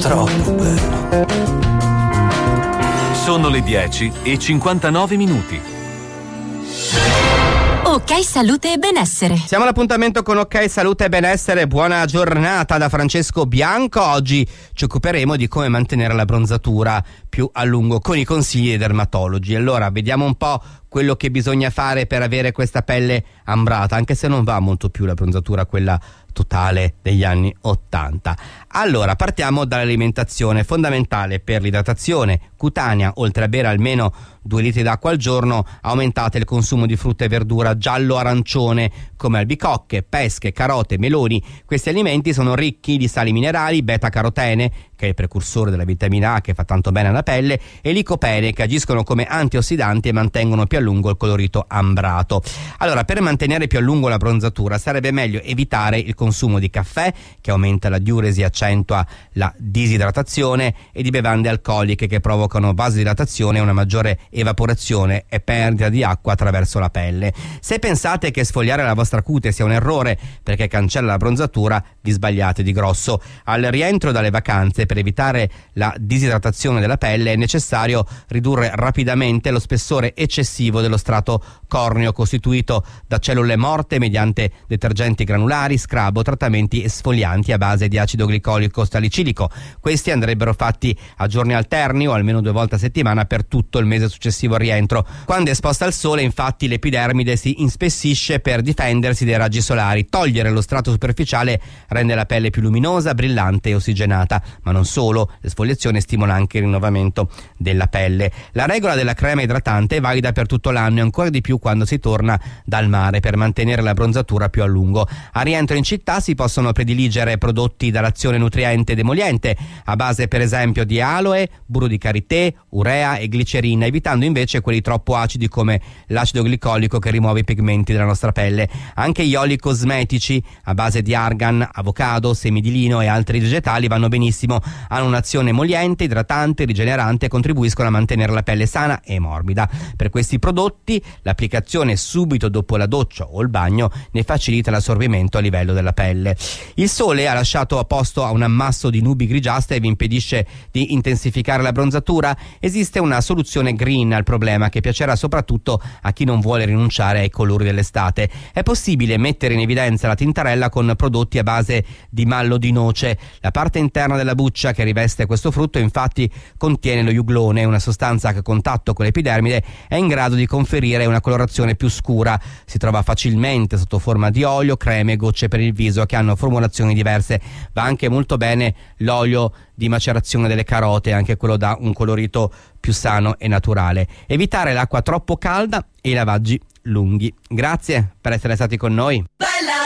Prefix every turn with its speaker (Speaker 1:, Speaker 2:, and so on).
Speaker 1: troppo bello.
Speaker 2: Sono le 10:59.
Speaker 3: Ok Salute e Benessere.
Speaker 4: Siamo all'appuntamento con Ok Salute e Benessere. Buona giornata da Francesco Bianco. Oggi ci occuperemo di come mantenere la bronzatura più a lungo con i consigli dei dermatologi. Allora, vediamo un po' quello che bisogna fare per avere questa pelle ambrata, anche se non va molto più la bronzatura quella totale degli anni 80. Allora, partiamo dall'alimentazione. Fondamentale per l'idratazione cutanea, oltre a bere almeno 2 litri d'acqua al giorno, aumentate il consumo di frutta e verdura giallo-arancione come albicocche, pesche, carote, meloni. Questi alimenti sono ricchi di sali minerali, beta-carotene, che è il precursore della vitamina A che fa tanto bene alla pelle, e licopene, che agiscono come antiossidanti e mantengono più a lungo il colorito ambrato. Allora, per mantenere più a lungo la bronzatura sarebbe meglio evitare il consumo di caffè, che aumenta la diuresi e accentua la disidratazione, e di bevande alcoliche, che provocano vasodilatazione e una maggiore evaporazione e perdita di acqua attraverso la pelle. Se pensate che sfogliare la vostra cute sia un errore perché cancella la bronzatura, vi sbagliate di grosso. Al rientro dalle vacanze, per evitare la disidratazione della pelle, è necessario ridurre rapidamente lo spessore eccessivo dello strato corneo costituito da cellule morte mediante detergenti granulari, scrub o trattamenti esfolianti a base di acido glicolico salicilico. Questi andrebbero fatti a giorni alterni o almeno 2 volte a settimana per tutto il mese successivo al rientro. Quando è esposta al sole, infatti, l'epidermide si inspessisce per difendersi dai raggi solari. Togliere lo strato superficiale rende la pelle più luminosa, brillante e ossigenata, ma non solo, l'esfoliazione stimola anche il rinnovamento della pelle. La regola della crema idratante è valida per tutto l'anno e ancora di più quando si torna dal mare, per mantenere la bronzatura più a lungo. A rientro in città si possono prediligere prodotti dall'azione nutriente ed emoliente a base per esempio di aloe, burro di karité, urea e glicerina, evitando invece quelli troppo acidi come l'acido glicolico che rimuove i pigmenti della nostra pelle. Anche gli oli cosmetici a base di argan, avocado, semi di lino e altri vegetali vanno benissimo, hanno un'azione emoliente, idratante, rigenerante e contribuiscono a mantenere la pelle sana e morbida. Per questi prodotti l'applicazione subito dopo la doccia o il bagno ne facilita l'assorbimento a livello della pelle. Il sole ha lasciato a posto a un ammasso di nubi grigiastre e vi impedisce di intensificare la bronzatura? Esiste una soluzione green al problema che piacerà soprattutto a chi non vuole rinunciare ai colori dell'estate. È possibile mettere in evidenza la tintarella con prodotti a base di mallo di noce. La parte interna della buccia che riveste questo frutto infatti contiene lo iuglone, una sostanza che a contatto con l'epidermide è in grado di conferire una colorazione più scura. Si trova facilmente sotto forma di olio, creme e gocce per il viso che hanno formulazioni diverse. Va anche molto bene l'olio di macerazione delle carote, anche quello dà un colorito più sano e naturale. Evitare l'acqua troppo calda e i lavaggi lunghi. Grazie per essere stati con noi.